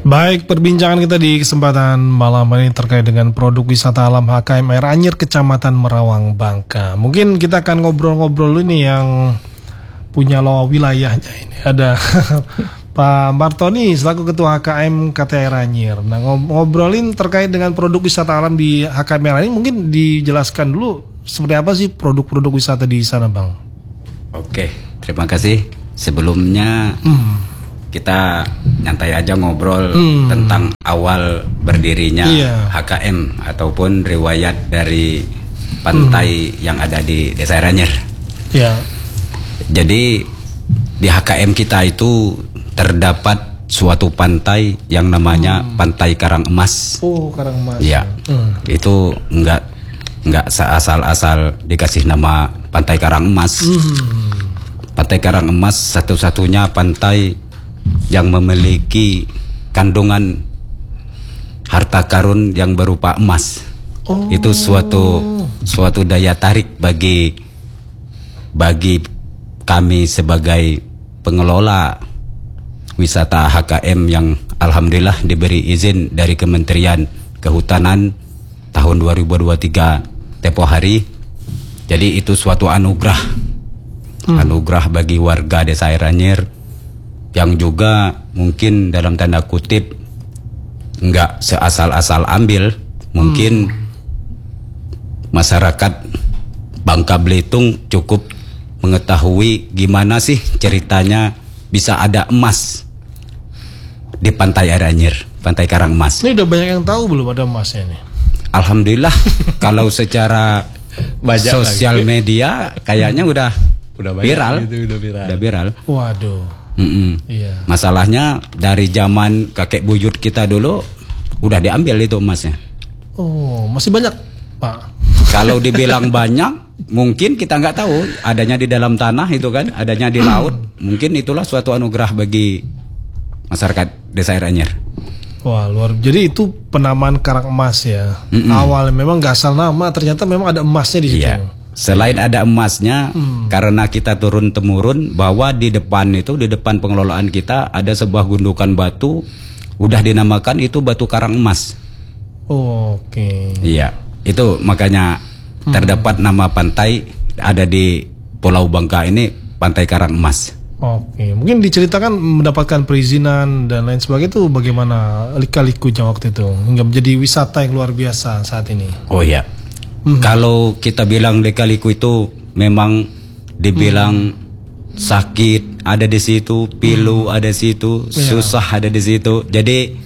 Baik, perbincangan kita di kesempatan malam ini terkait dengan produk wisata alam HKM Air Anyer, Kecamatan Merawang, Bangka. Mungkin kita akan ngobrol-ngobrol ini yang punya wilayahnya ini. Ada Pak Martoni selaku Ketua HKM KT Air Anyer. Nah, ngobrolin terkait dengan produk wisata alam di HKM Air Anyer, mungkin dijelaskan dulu seperti apa sih produk-produk wisata di sana, Bang? Oke, terima kasih. Sebelumnya kita nyantai aja ngobrol tentang awal berdirinya HKM ataupun riwayat dari pantai yang ada di Desa Air Anyer. Jadi di HKM kita itu terdapat suatu pantai yang namanya Pantai Karang Emas. Oh, Karang Emas. Ya, itu enggak asal-asal dikasih nama Pantai Karang Emas. Pantai Karang Emas satu-satunya pantai yang memiliki kandungan harta karun yang berupa emas. Itu suatu daya tarik bagi kami sebagai pengelola wisata HKM yang alhamdulillah diberi izin dari Kementerian Kehutanan tahun 2023 tempo hari. Jadi itu suatu anugerah bagi warga Desa Air Anyer yang juga mungkin dalam tanda kutip nggak seasal-asal ambil. Mungkin masyarakat Bangka Belitung cukup mengetahui gimana sih ceritanya bisa ada emas di Pantai Air Anyer, Pantai Karang Emas. Ini udah banyak yang tahu belum ada emasnya nih? Alhamdulillah. Kalau secara sosial media kayaknya udah viral. Udah viral. Waduh. Iya. Masalahnya dari zaman kakek buyut kita dulu udah diambil itu emasnya. Oh, masih banyak, Pak. Kalau dibilang banyak, mungkin kita nggak tahu. Adanya di dalam tanah itu kan, adanya di laut. Mungkin itulah suatu anugerah bagi masyarakat Desa Air Anyer. Wah, jadi itu penamaan Karang Emas ya. Awalnya memang nggak asal nama, ternyata memang ada emasnya di situ. Iya. Selain ada emasnya, karena kita turun-temurun bahwa di depan pengelolaan kita ada sebuah gundukan batu, udah dinamakan itu Batu Karang Emas. Oke. Iya, itu makanya terdapat nama pantai ada di Pulau Bangka ini Pantai Karang Emas. Oke, mungkin diceritakan mendapatkan perizinan dan lain sebagainya itu bagaimana lika-likunya waktu itu hingga menjadi wisata yang luar biasa saat ini. Oh iya. Kalau kita bilang lika-liku itu memang dibilang sakit ada di situ, pilu ada di situ, susah ada di situ. Jadi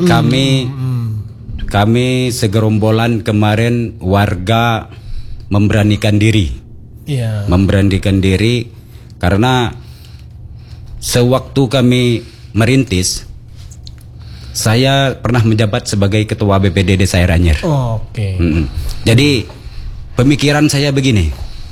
kami segerombolan kemarin warga memberanikan diri. Memberanikan diri karena sewaktu kami merintis, saya pernah menjabat sebagai Ketua BPD Desa Air Anyer. Jadi pemikiran saya begini,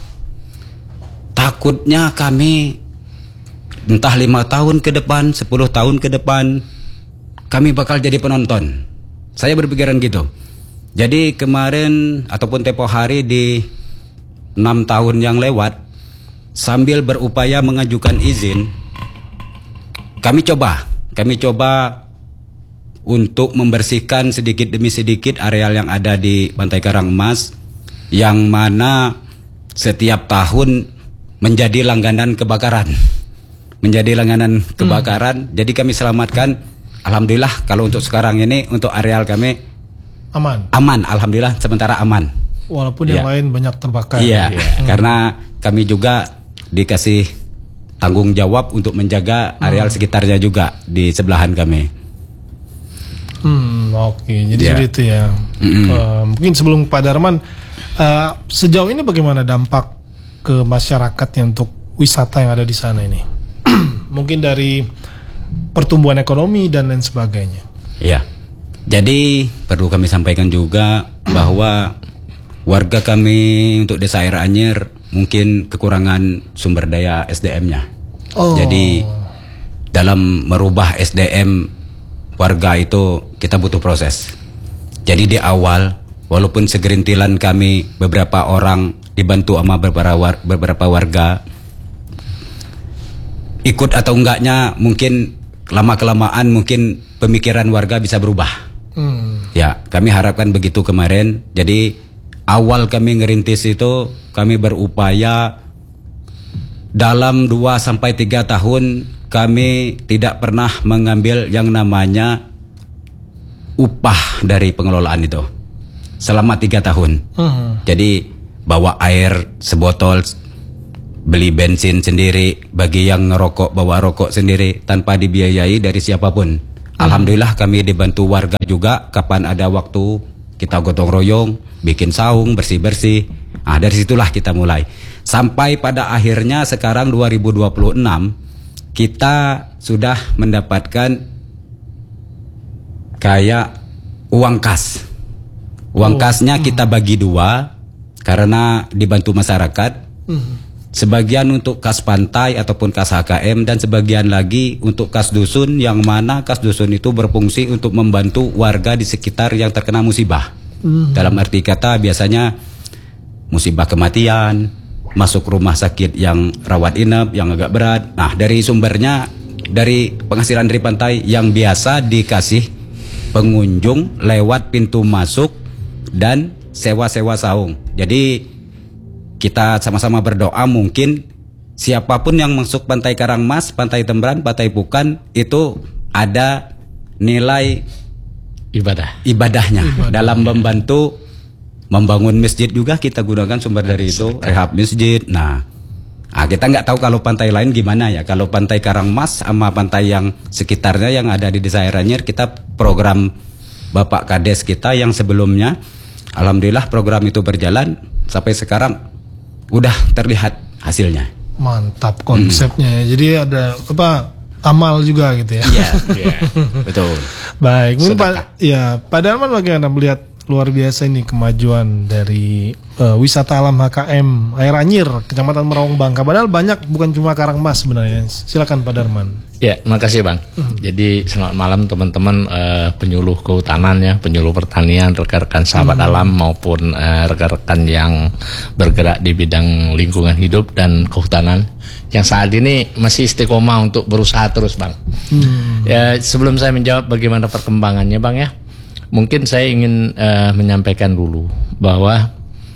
takutnya kami entah 5 tahun ke depan, 10 tahun ke depan, kami bakal jadi penonton. Saya berpikiran gitu. Jadi kemarin ataupun tempo hari di 6 tahun yang lewat, sambil berupaya mengajukan izin, kami coba untuk membersihkan sedikit demi sedikit areal yang ada di Pantai Karang Emas, yang mana setiap tahun menjadi langganan kebakaran. Jadi kami selamatkan. Alhamdulillah kalau untuk sekarang ini untuk areal kami aman, alhamdulillah sementara aman. Walaupun yang lain banyak terbakar. Karena kami juga dikasih tanggung jawab untuk menjaga areal sekitarnya juga di sebelahan kami. Jadi seperti itu ya. Mungkin sebelum Pak Darman, sejauh ini bagaimana dampak ke masyarakatnya untuk wisata yang ada di sana ini? Mungkin dari pertumbuhan ekonomi dan lain sebagainya. Ya. Jadi perlu kami sampaikan juga bahwa warga kami untuk Desa Air Anyer mungkin kekurangan sumber daya SDM-nya. Jadi dalam merubah SDM warga itu kita butuh proses. Jadi di awal walaupun segerintilan kami beberapa orang dibantu sama beberapa warga, ikut atau enggaknya mungkin lama-kelamaan mungkin pemikiran warga bisa berubah. Ya, kami harapkan begitu kemarin. Jadi awal kami ngerintis itu kami berupaya dalam 2-3 tahun kami tidak pernah mengambil yang namanya upah dari pengelolaan itu selama 3 tahun. Jadi bawa air sebotol, beli bensin sendiri, bagi yang ngerokok bawa rokok sendiri tanpa dibiayai dari siapapun. Alhamdulillah kami dibantu warga juga, kapan ada waktu kita gotong royong, bikin saung, bersih-bersih. Nah, dari situlah kita mulai. Sampai pada akhirnya sekarang 2026 kita sudah mendapatkan kayak uang kas. Uang kasnya kita bagi 2 karena dibantu masyarakat. Sebagian untuk kas pantai ataupun kas HKM dan sebagian lagi untuk kas dusun, yang mana kas dusun itu berfungsi untuk membantu warga di sekitar yang terkena musibah. Dalam arti kata biasanya musibah kematian, masuk rumah sakit yang rawat inap, yang agak berat. Nah, dari sumbernya dari penghasilan dari pantai yang biasa dikasih pengunjung lewat pintu masuk dan sewa-sewa saung. Jadi kita sama-sama berdoa mungkin siapapun yang masuk Pantai Karangmas, Pantai Tembran, Pantai Pukan itu ada nilai ibadahnya dalam membantu membangun masjid juga. Kita gunakan sumber dari itu, rehab masjid. Nah, kita nggak tahu kalau pantai lain gimana ya. Kalau Pantai Karangmas sama pantai yang sekitarnya yang ada di Desa Air Anyar, kita program Bapak Kades kita yang sebelumnya, alhamdulillah program itu berjalan sampai sekarang udah terlihat hasilnya. Mantap konsepnya. Jadi ada amal juga gitu ya. Iya, betul. Baik, Pak Darman bagaimana melihat luar biasa ini kemajuan dari wisata alam HKM Air Anyir, Kecamatan Merawang Bangka. Padahal banyak, bukan cuma Karangmas sebenarnya. Silakan Pak Darman. Ya, makasih Bang. Jadi selamat malam teman-teman penyuluh kehutanan ya, penyuluh pertanian, rekan-rekan sahabat alam maupun rekan-rekan yang bergerak di bidang lingkungan hidup dan kehutanan yang saat ini masih istiqomah untuk berusaha terus Bang. Ya, sebelum saya menjawab bagaimana perkembangannya Bang ya, mungkin saya ingin menyampaikan dulu bahwa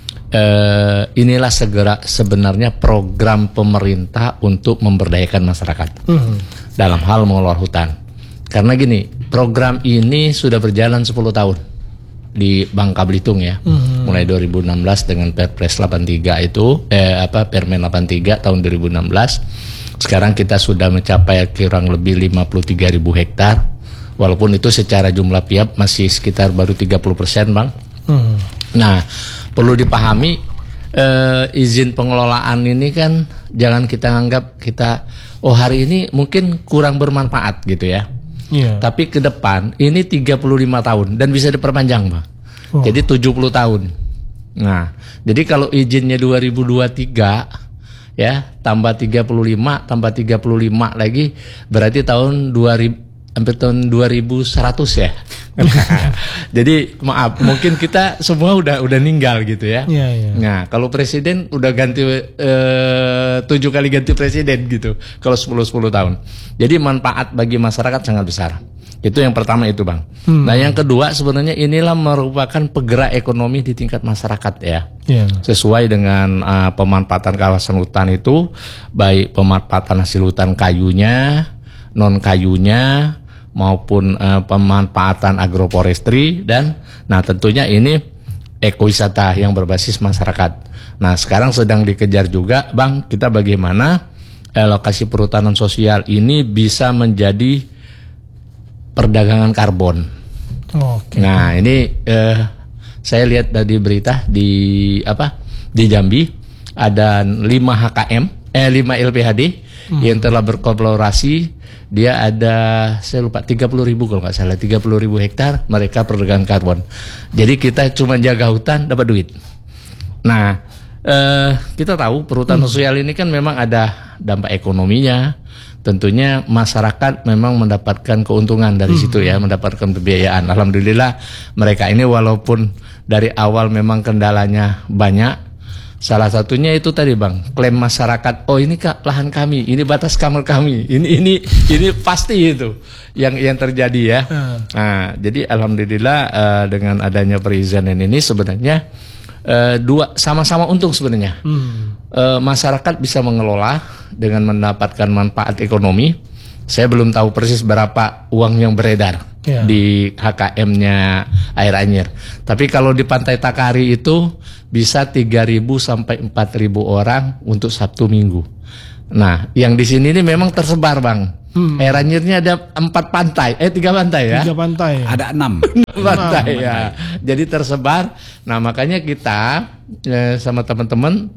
inilah sebenarnya program pemerintah untuk memberdayakan masyarakat dalam hal mengelola hutan. Karena gini, program ini sudah berjalan 10 tahun di Bangka Belitung ya. Mulai 2016 dengan Perpres 83 itu Permen 83 tahun 2016. Sekarang kita sudah mencapai kurang lebih 53.000 hektar. Walaupun itu secara jumlah PIAP masih sekitar baru 30% Bang. Nah, perlu dipahami izin pengelolaan ini kan jangan kita anggap hari ini mungkin kurang bermanfaat gitu ya. Tapi ke depan ini 35 tahun dan bisa diperpanjang Bang. Jadi 70 tahun. Nah, jadi kalau izinnya 2023 ya, tambah 35 lagi berarti tahun 2000 hampir tahun 2100 ya. Jadi maaf, mungkin kita semua udah ninggal gitu ya. Nah, kalau presiden udah ganti 7 kali ganti presiden gitu. Kalau 10 tahun. Jadi manfaat bagi masyarakat sangat besar. Itu yang pertama itu Bang. Nah, yang kedua sebenarnya inilah merupakan penggerak ekonomi di tingkat masyarakat ya. Sesuai dengan pemanfaatan kawasan hutan itu, baik pemanfaatan hasil hutan kayunya, non kayunya, maupun pemanfaatan agroforestry dan tentunya ini ekowisata yang berbasis masyarakat. Nah, sekarang sedang dikejar juga Bang, kita bagaimana lokasi perhutanan sosial ini bisa menjadi perdagangan karbon. Nah, ini saya lihat tadi berita di Jambi ada 5 LPHD yang telah berkolaborasi. Dia ada, saya lupa 30.000 kalau nggak salah, 30.000 hektar mereka perdagangan karbon. Jadi kita cuma jaga hutan dapat duit. Nah, kita tahu perhutanan sosial ini kan memang ada dampak ekonominya. Tentunya masyarakat memang mendapatkan keuntungan dari situ ya, mendapatkan pembiayaan. Alhamdulillah mereka ini walaupun dari awal memang kendalanya banyak, Salah satunya itu tadi Bang, klaim masyarakat, oh ini Kak lahan kami, ini batas kamar kami, ini pasti itu yang terjadi ya. Nah, jadi alhamdulillah dengan adanya perizinan ini sebenarnya dua sama-sama untung sebenarnya. Masyarakat bisa mengelola dengan mendapatkan manfaat ekonomi. Saya belum tahu persis berapa uang yang beredar di HKM-nya Air Anyer. Tapi kalau di Pantai Takari itu bisa 3.000 sampai 4.000 orang untuk Sabtu Minggu. Nah, yang di sini ini memang tersebar Bang. Air Anyirnya ada 3 pantai ya. 3 pantai. Ada 6 pantai ya. Jadi tersebar. Nah, makanya kita sama teman-teman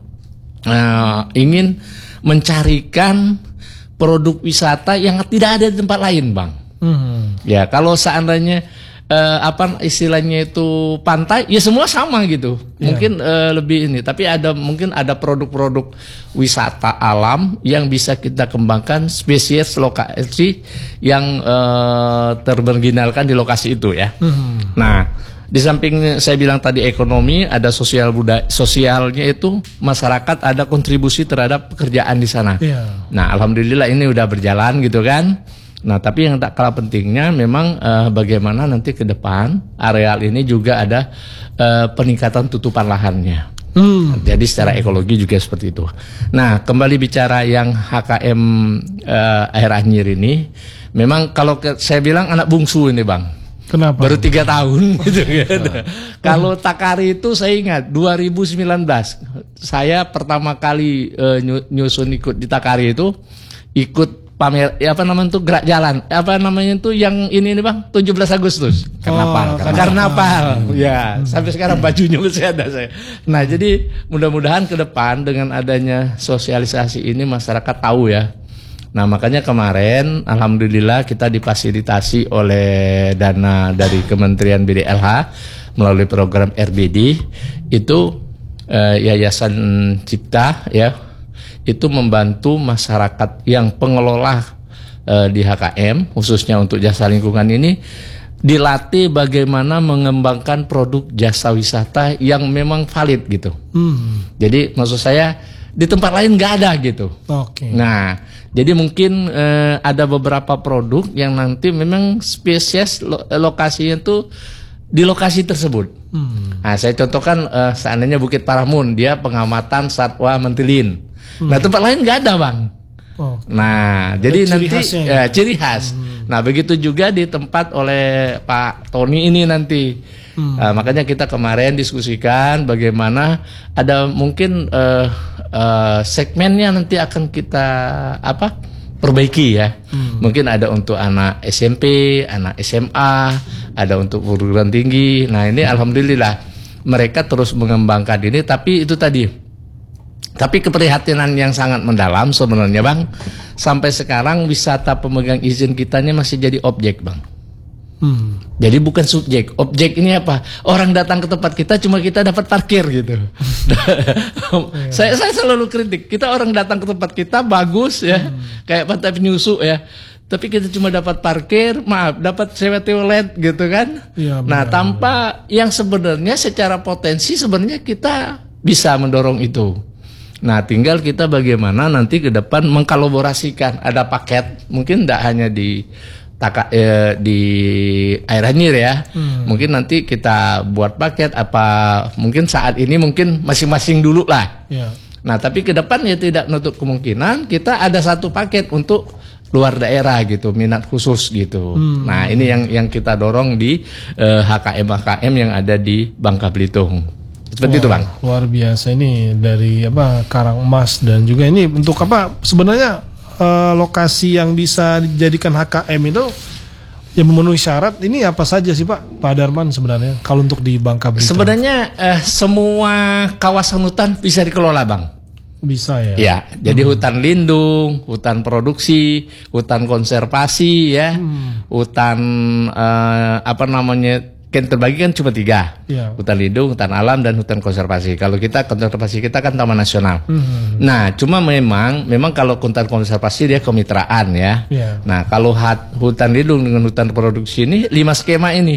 ingin mencarikan produk wisata yang tidak ada di tempat lain Bang. Ya, kalau seandainya istilahnya itu pantai, ya semua sama gitu. Mungkin lebih ini, tapi mungkin ada produk-produk wisata alam yang bisa kita kembangkan spesies lokasi yang termarginalkan di lokasi itu ya. Nah, di samping saya bilang tadi ekonomi, ada sosial budaya, sosialnya itu masyarakat ada kontribusi terhadap pekerjaan di sana. Nah, alhamdulillah ini udah berjalan gitu kan. Nah, tapi yang tak kalah pentingnya memang bagaimana nanti ke depan areal ini juga ada peningkatan tutupan lahannya. Jadi secara ekologi juga seperti itu. Nah, kembali bicara yang HKM Air Anyir ini, memang kalau saya bilang anak bungsu ini Bang. Kenapa? Baru 3 tahun gitu kan. Kalau Takari itu saya ingat 2019 saya pertama kali nyusun ikut di Takari itu ikut pamer gerak jalan yang ini Bang 17 Agustus Karnaval ya, sampai sekarang bajunya masih ada saya. Nah, jadi mudah-mudahan ke depan dengan adanya sosialisasi ini masyarakat tahu ya. Nah, makanya kemarin alhamdulillah kita difasilitasi oleh dana dari Kementerian BDLH melalui program RBD itu Yayasan Cipta ya, itu membantu masyarakat yang pengelola di HKM khususnya untuk jasa lingkungan ini dilatih bagaimana mengembangkan produk jasa wisata yang memang valid gitu. Jadi maksud saya di tempat lain nggak ada gitu. Nah, jadi mungkin ada beberapa produk yang nanti memang spesies lokasinya itu di lokasi tersebut. Nah, saya contohkan seandainya Bukit Paramun, dia pengamatan satwa mentilin. Nah, tempat lain nggak ada Bang. Nah, jadi nanti ciri khas. Nah, begitu juga di tempat oleh Pak Tony ini nanti. Makanya kita kemarin diskusikan bagaimana ada mungkin segmennya nanti akan kita perbaiki ya. Mungkin ada untuk anak SMP, anak SMA, ada untuk perguruan tinggi. Nah, ini alhamdulillah mereka terus mengembangkan ini, tapi itu tadi. Tapi keprihatinan yang sangat mendalam sebenarnya Bang. Sampai sekarang wisata pemegang izin kitanya masih jadi objek Bang. Jadi bukan subjek. Objek ini apa? Orang datang ke tempat kita cuma kita dapat parkir gitu. Saya selalu kritik. Kita orang datang ke tempat kita bagus ya, kayak Pantai Penyusu ya. Tapi kita cuma dapat parkir, dapat sewa toilet gitu kan. Nah, tanpa yang sebenarnya secara potensi sebenarnya kita bisa mendorong itu. Nah, tinggal kita bagaimana nanti ke depan mengkolaborasikan. Ada paket, mungkin tidak hanya di Air Anyir ya. Mungkin nanti kita buat paket mungkin saat ini mungkin masing-masing dulu lah. Nah, tapi ke depan ya tidak menutup kemungkinan kita ada satu paket untuk luar daerah gitu, minat khusus gitu. Nah, ini yang kita dorong di HKM yang ada di Bangka Belitung. Seperti itu Bang. Luar biasa ini dari Karang Emas, dan juga ini untuk sebenarnya lokasi yang bisa dijadikan HKM itu yang memenuhi syarat ini apa saja sih Pak Darman sebenarnya kalau untuk di Bangka Belitung? Sebenarnya semua kawasan hutan bisa dikelola Bang. Bisa ya? Ya, jadi hutan lindung, hutan produksi, hutan konservasi ya, hutan kan terbagi kan cuma 3, hutan lindung, hutan alam, dan hutan konservasi. Kalau kita konservasi kita kan taman nasional. Nah, cuma memang kalau hutan konservasi dia kemitraan ya. Nah, kalau hutan lindung dengan hutan produksi ini 5 skema ini.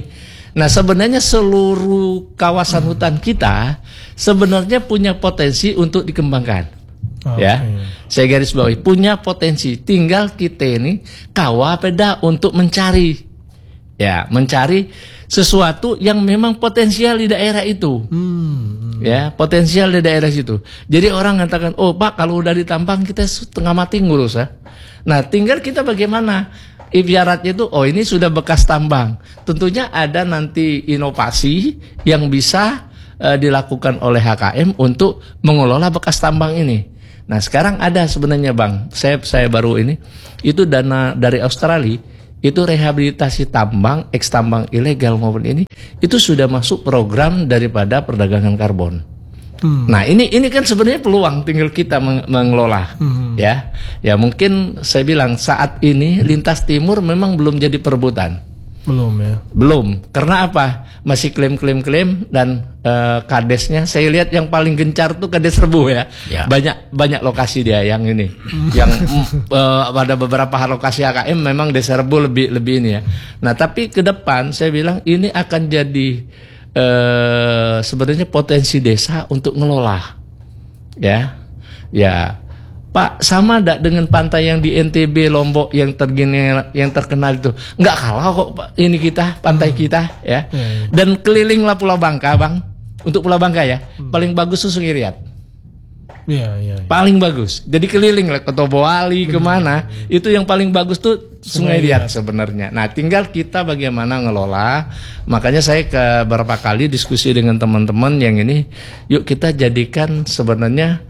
Nah, sebenarnya seluruh kawasan hutan kita sebenarnya punya potensi untuk dikembangkan. Ya, saya garis bawahi punya potensi. Tinggal kita ini kawa peda untuk mencari, ya, mencari sesuatu yang memang potensial di daerah itu. Ya, potensial di daerah situ. Jadi orang mengatakan, oh Pak, kalau udah ditambang kita setengah mati ngurus ya. Nah, tinggal kita bagaimana. Ibaratnya itu, oh ini sudah bekas tambang. Tentunya ada nanti inovasi yang bisa dilakukan oleh HKM untuk mengelola bekas tambang ini. Nah, sekarang ada sebenarnya Bang, saya baru ini, itu dana dari Australia, itu rehabilitasi tambang, eks tambang ilegal maupun ini, itu sudah masuk program daripada perdagangan karbon. Nah, ini kan sebenarnya peluang, tinggal kita mengelola. Ya mungkin saya bilang saat ini lintas timur memang belum jadi perebutan. Belum. Karena apa? Masih klaim dan kadesnya saya lihat yang paling gencar tuh Kades Rebu ya. Banyak lokasi dia yang ini. Yang pada beberapa lokasi AKM memang Desa Rebu lebih ini ya. Nah, tapi ke depan saya bilang ini akan jadi sebenarnya potensi desa untuk ngelola. Ya. Pak, sama enggak dengan pantai yang di NTB Lombok yang terkenal itu? Enggak kalah kok Pak, ini kita, pantai kita ya. Dan kelilinglah Pulau Bangka, Bang. Untuk Pulau Bangka ya, paling bagus itu Sungai Riat. Paling bagus. Jadi keliling lah ke Toboali kemana, itu yang paling bagus tuh Sungai Riat sebenarnya. Nah, tinggal kita bagaimana ngelola. Makanya saya beberapa kali diskusi dengan teman-teman yang ini, yuk kita jadikan sebenarnya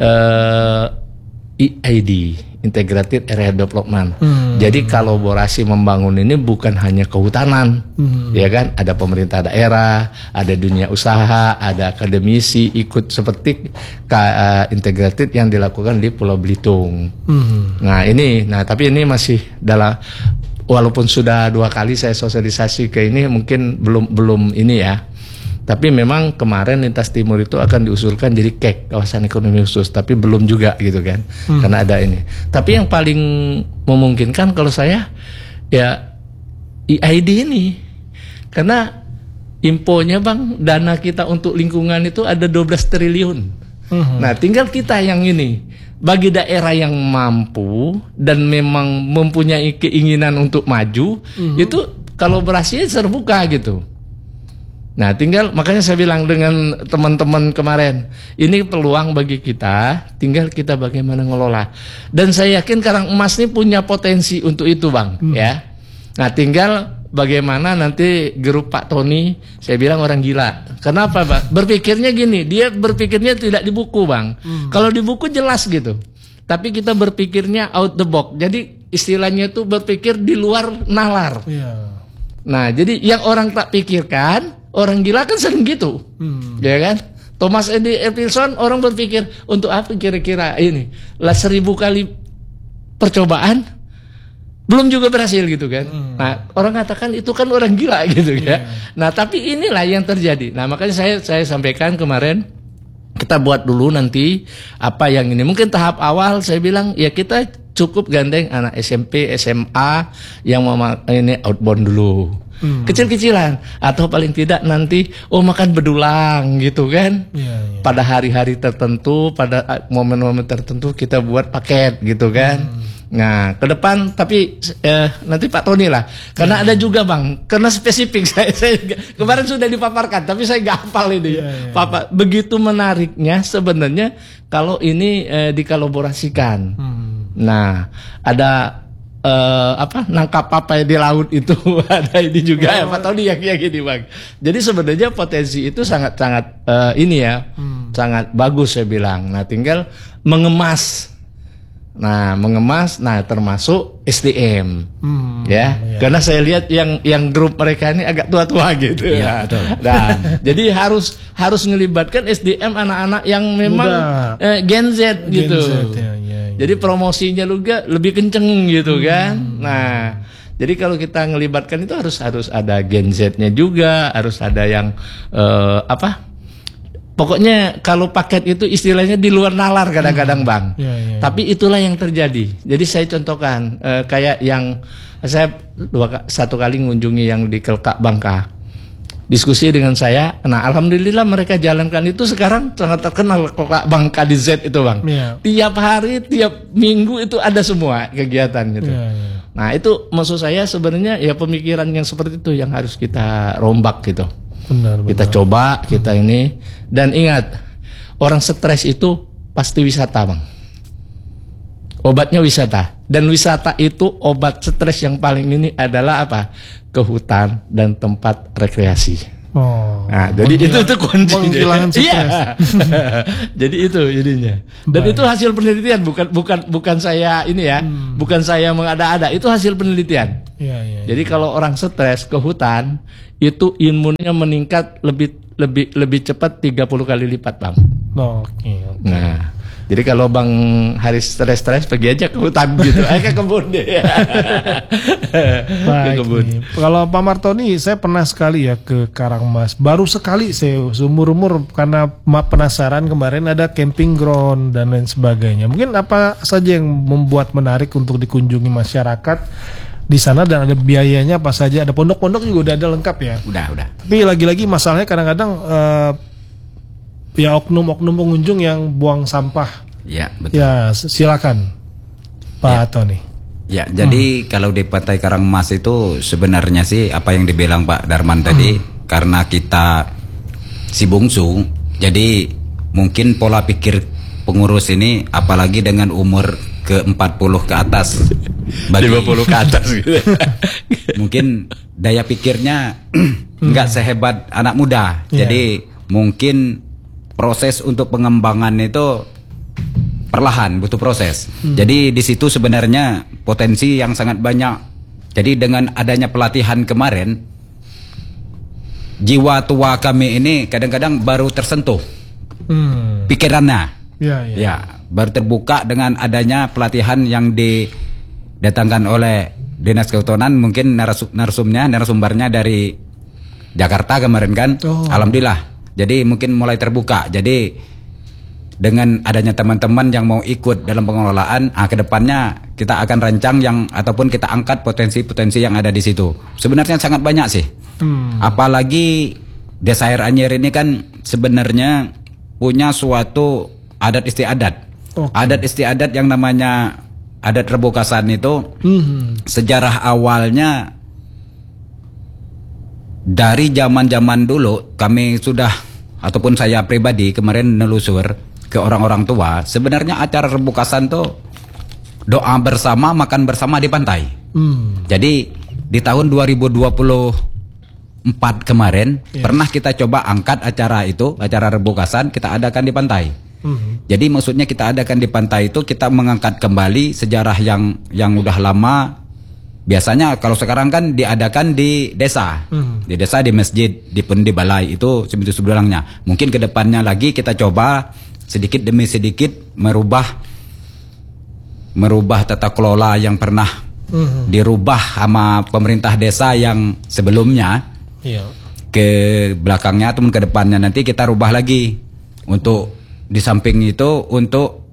EID, Integrated Area Development. Jadi kolaborasi membangun ini bukan hanya kehutanan, ya kan? Ada pemerintah daerah, ada dunia usaha, ada akademisi ikut seperti integrated yang dilakukan di Pulau Belitung. Tapi ini masih dalam, walaupun sudah 2 kali saya sosialisasi ke ini, mungkin belum ini ya. Tapi memang kemarin lintas timur itu akan diusulkan jadi KEK, kawasan ekonomi khusus, tapi belum juga gitu kan, karena ada ini. Tapi yang paling memungkinkan kalau saya ya EID ini, karena infonya Bang, dana kita untuk lingkungan itu ada 12 triliun. Nah, tinggal kita yang ini, bagi daerah yang mampu dan memang mempunyai keinginan untuk maju, itu kolaborasinya terbuka gitu. Nah, tinggal makanya saya bilang dengan teman-teman kemarin, ini peluang bagi kita, tinggal kita bagaimana ngelola. Dan saya yakin Karang Emas ini punya potensi untuk itu, Bang, ya. Nah, tinggal bagaimana nanti grup Pak Tony, saya bilang orang gila. Kenapa, Bang? Berpikirnya gini, dia berpikirnya tidak di buku, Bang. Kalau di buku jelas gitu. Tapi kita berpikirnya out the box. Jadi istilahnya itu berpikir di luar nalar. Nah, jadi yang orang tak pikirkan, orang gila kan sering gitu, ya kan? Thomas Edison, orang berpikir untuk apa kira-kira ini? Lah 1000 kali percobaan, belum juga berhasil gitu kan? Nah, orang katakan itu kan orang gila gitu ya. Nah, tapi inilah yang terjadi. Nah, makanya saya sampaikan kemarin, kita buat dulu nanti apa yang ini. Mungkin tahap awal saya bilang ya kita cukup gandeng anak SMP, SMA yang mau ini outbound dulu. Kecil-kecilan, atau paling tidak nanti makan bedulang gitu kan. Pada hari-hari tertentu, pada momen-momen tertentu kita buat paket gitu kan. Nah, ke depan tapi nanti Pak Tony lah, karena ada juga Bang, karena spesifik saya kemarin sudah dipaparkan tapi saya nggak hafal ini. Papa, begitu menariknya sebenarnya kalau ini dikolaborasikan. Nah, ada nangkap apa di laut itu ada ini juga ya Pak Tony yang gini Bang. Jadi sebenarnya potensi itu sangat ini ya, sangat bagus saya bilang. Nah, tinggal mengemas. Nah, termasuk SDM. Karena saya lihat yang grup mereka ini agak tua-tua gitu. Nah, jadi harus ngelibatkan SDM anak-anak yang memang Gen Z gitu. Jadi promosinya juga lebih kenceng gitu kan. Nah, jadi kalau kita ngelibatkan itu harus ada Gen Z-nya juga, harus ada yang pokoknya kalau paket itu istilahnya di luar nalar kadang-kadang Bang. Tapi itulah yang terjadi. Jadi saya contohkan kayak yang saya 1 kali mengunjungi yang di Kelkak Bangka. diskusi dengan saya. Nah, alhamdulillah mereka jalankan itu sekarang sangat terkenal Bang KDZ itu, Bang. Iya. Tiap hari, tiap minggu itu ada semua kegiatan gitu. Iya, iya. Nah, itu maksud saya sebenarnya ya pemikiran yang seperti itu yang harus kita rombak gitu. Benar, benar. Kita coba, kita ini. Dan ingat, orang stres itu pasti wisata, Bang. Obatnya wisata. Dan wisata itu obat stres yang paling ini adalah apa? Ke hutan dan tempat rekreasi. Oh. Nah, jadi itu kunci. Penghilangkan stres. Iya. Jadi itu jadinya. Dan Baik. itu hasil penelitian, bukan saya ini ya, bukan saya mengada-ada. Itu hasil penelitian. Iya, iya. Jadi kalau orang stres ke hutan, itu imunnya meningkat lebih cepat 30 kali lipat, Bang. Oke. Nah, jadi kalau Bang Haris stres pergi aja ke hutan gitu, ke kebun deh. Ke Baik. kebun. Nih. Kalau Pak Martoni, saya pernah sekali ya ke Karangmas. Baru sekali saya seumur-umur karena penasaran kemarin ada camping ground dan lain sebagainya. Mungkin apa saja yang membuat menarik untuk dikunjungi masyarakat di sana dan ada biayanya apa saja? Ada pondok-pondok juga udah ada lengkap ya. Udah. Tapi lagi-lagi masalahnya kadang-kadang ya oknum-oknum pengunjung yang buang sampah. Ya, betul. Ya silakan Pak Tony. Ya, jadi kalau di Pantai Karangmas itu sebenarnya sih apa yang dibilang Pak Darman tadi, karena kita si bungsu, jadi mungkin pola pikir pengurus ini apalagi dengan umur ke 40 ke atas, 50 ke atas gitu. mungkin daya pikirnya nggak sehebat anak muda. Iya. Jadi mungkin proses untuk pengembangan itu perlahan, butuh proses. Jadi di situ sebenarnya potensi yang sangat banyak. Jadi dengan adanya pelatihan kemarin, jiwa tua kami ini kadang-kadang baru tersentuh pikirannya. Ya, ya. Ya, baru terbuka dengan adanya pelatihan yang didatangkan oleh Dinas Kehutanan, mungkin narasumbernya dari Jakarta kemarin kan. Oh. Alhamdulillah. Jadi mungkin mulai terbuka. Jadi dengan adanya teman-teman yang mau ikut dalam pengelolaan, kedepannya kita akan rancang yang ataupun kita angkat potensi-potensi yang ada di situ. Sebenarnya sangat banyak sih. Apalagi Desa Air Anyer ini kan sebenarnya punya suatu adat istiadat. Oke. Adat istiadat yang namanya adat Rebokasan itu sejarah awalnya dari zaman-zaman dulu kami sudah ataupun saya pribadi kemarin nelusur ke orang-orang tua, sebenarnya acara Rebokasan tuh doa bersama, makan bersama di pantai. Jadi di tahun 2024 kemarin pernah kita coba angkat acara itu, acara Rebokasan kita adakan di pantai. Jadi maksudnya kita adakan di pantai itu kita mengangkat kembali sejarah yang udah lama. Biasanya kalau sekarang kan diadakan di desa, di desa, di masjid, di balai itu sebelumnya. Mungkin kedepannya lagi kita coba sedikit demi sedikit merubah tata kelola yang pernah dirubah sama pemerintah desa yang sebelumnya. Iya. Ke belakangnya ataupun ke depannya nanti kita rubah lagi untuk di samping itu untuk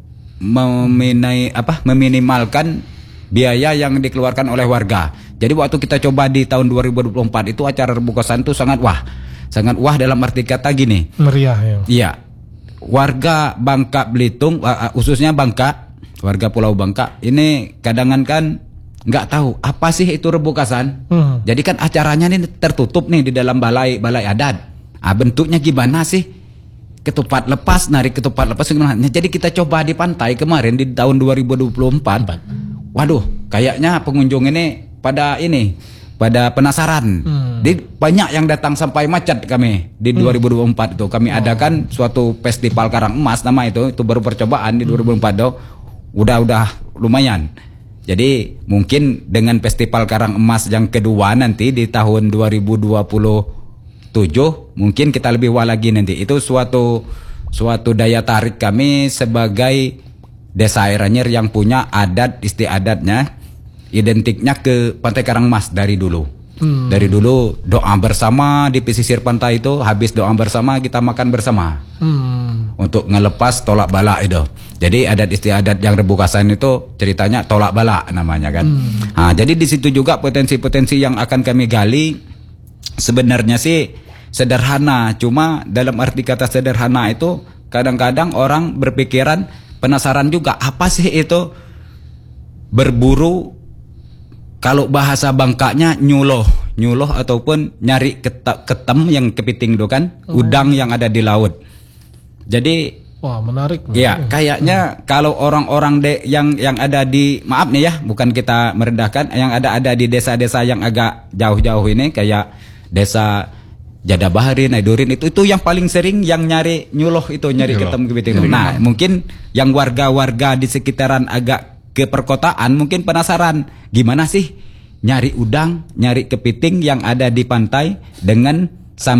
meminimalkan biaya yang dikeluarkan oleh warga. Jadi waktu kita coba di tahun 2024 itu acara Rebokasan itu sangat wah dalam arti kata gini. Meriah ya. Iya. Warga Bangka Belitung, khususnya Bangka, warga Pulau Bangka ini kadang kan nggak tahu apa sih itu Rebokasan. Jadi kan acaranya ini tertutup nih di dalam balai adat. Bentuknya gimana sih? Ketupat lepas, narik ketupat lepas gimana? Jadi kita coba di pantai kemarin di tahun 2024. Waduh, kayaknya pengunjung ini pada penasaran. Jadi banyak yang datang sampai macet kami di 2024 itu. Kami adakan suatu festival Karang Emas nama itu baru percobaan di 2024 tuh. Udah lumayan. Jadi mungkin dengan festival Karang Emas yang kedua nanti di tahun 2027 mungkin kita lebih wah lagi nanti. Itu suatu daya tarik kami sebagai Desa Air Anyer yang punya adat istiadatnya identiknya ke Pantai Karangmas dari dulu. Dari dulu doa bersama di pesisir pantai itu, habis doa bersama kita makan bersama. Untuk ngelepas tolak bala itu. Jadi adat istiadat yang Rebokasan itu ceritanya tolak bala namanya kan. Jadi di situ juga potensi-potensi yang akan kami gali sebenarnya sih sederhana. Cuma dalam arti kata sederhana itu kadang-kadang orang berpikiran penasaran juga apa sih itu berburu. Kalau bahasa Bangkanya nyuloh ataupun nyari ketem yang kepiting itu kan, udang yang ada di laut. Jadi wah, menarik. ya kayaknya kalau orang-orang yang ada di, maaf nih ya, bukan kita merendahkan, yang ada di desa-desa yang agak jauh-jauh ini kayak desa Jadabahari, Naidurin, itu yang paling sering yang nyari nyuloh itu, nyari ketem kepiting. Nah, mungkin yang warga-warga di sekitaran agak ke perkotaan mungkin penasaran gimana sih nyari udang, nyari kepiting yang ada di pantai dengan